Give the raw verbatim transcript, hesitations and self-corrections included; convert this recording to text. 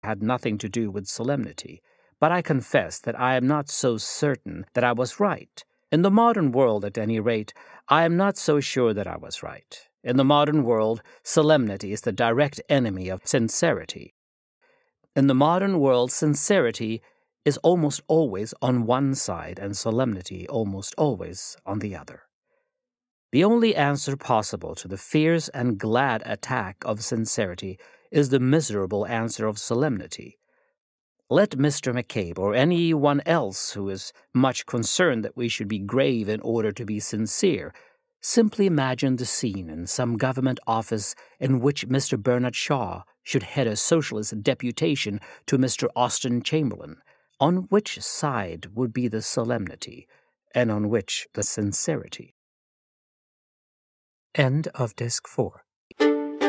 had nothing to do with solemnity, but I confess that I am not so certain that I was right. In the modern world, at any rate, I am not so sure that I was right. In the modern world, solemnity is the direct enemy of sincerity. In the modern world, sincerity is almost always on one side and solemnity almost always on the other. The only answer possible to the fierce and glad attack of sincerity is the miserable answer of solemnity. Let Mister McCabe or any one else who is much concerned that we should be grave in order to be sincere simply imagine the scene in some government office in which Mister Bernard Shaw should head a socialist deputation to Mister Austen Chamberlain. On which side would be the solemnity, and on which the sincerity? End of Disc four.